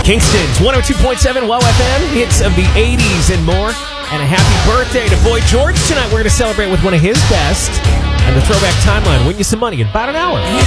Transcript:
Kingston's 102.7 WOW FM, hits of the 80s and more. And a happy birthday to Boy George tonight. We're going to celebrate with one of his best. And the Throwback Timeline win you some money in about an hour.